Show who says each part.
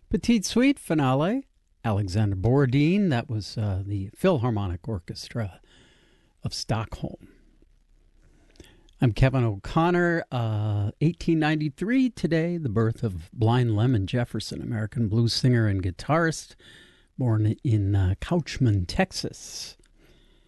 Speaker 1: Petite Suite finale, Alexander Borodin. That was the Philharmonic Orchestra of Stockholm. I'm Kevin O'Connor. 1893 today, the birth of Blind Lemon Jefferson, American blues singer and guitarist, born in Couchman, Texas.